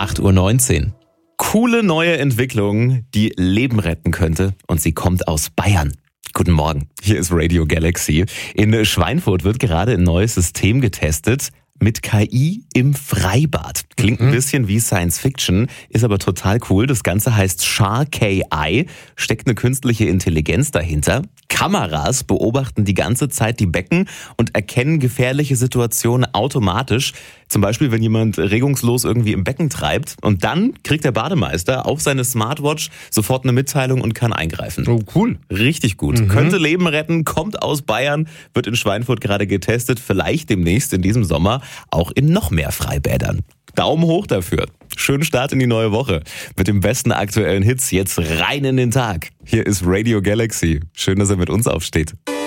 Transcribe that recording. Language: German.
8:19 Uhr. Coole neue Entwicklung, die Leben retten könnte, und sie kommt aus Bayern. Guten Morgen, hier ist Radio Galaxy. In Schweinfurt wird gerade ein neues System getestet mit KI im Freibad. Klingt ein bisschen wie Science Fiction, ist aber total cool. Das Ganze heißt Shark AI, steckt eine künstliche Intelligenz dahinter. Kameras beobachten die ganze Zeit die Becken und erkennen gefährliche Situationen automatisch. Zum Beispiel, wenn jemand regungslos irgendwie im Becken treibt. Und dann kriegt der Bademeister auf seine Smartwatch sofort eine Mitteilung und kann eingreifen. Oh, cool. Richtig gut. Könnte Leben retten, kommt aus Bayern, wird in Schweinfurt gerade getestet. Vielleicht demnächst in diesem Sommer auch in noch mehr Freibädern. Daumen hoch dafür. Schönen Start in die neue Woche. Mit dem besten aktuellen Hits jetzt rein in den Tag. Hier ist Radio Galaxy. Schön, dass er mit uns aufsteht.